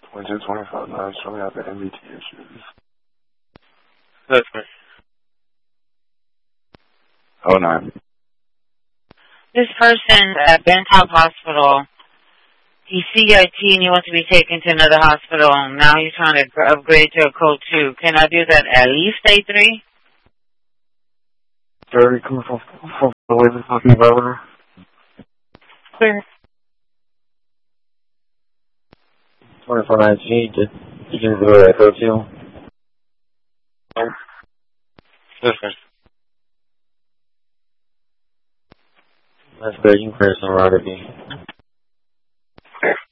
Winter 25 showing out the MBT issues. That's right. 09. This person at Bentop Hospital, he's CIT and he wants to be taken to another hospital. Now he's trying to upgrade to a code 2. Can I do that at least A3? Dirty coming from the way we're talking about her. Clear. 2419, you can do that code 2. That's right. That's good, you can press on Robert B.